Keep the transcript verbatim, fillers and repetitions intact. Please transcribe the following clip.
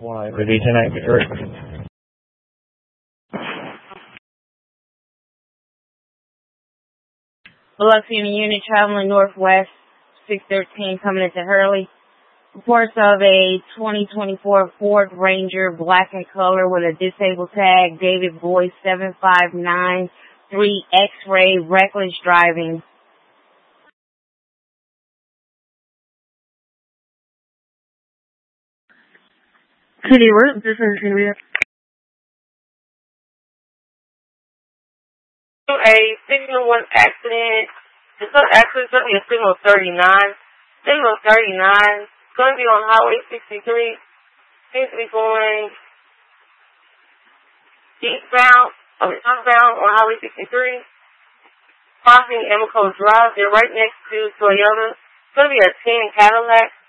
Why? Ready tonight? Biloxi in a unit traveling northwest, six thirteen coming into Hurley. Reports of a twenty twenty-four Ford Ranger, black in color with a disabled tag, David Boyd seven five nine three X-ray, reckless driving. Kitty, what? This is Julia. A signal one accident. It's not actually going to be a signal thirty-nine. Signal thirty-nine. It's going to be on Highway sixty-three. Seems to be going eastbound, or southbound on Highway sixty-three. Crossing Amico Drive. They're right next to Toyota. It's going to be a ten Cadillac.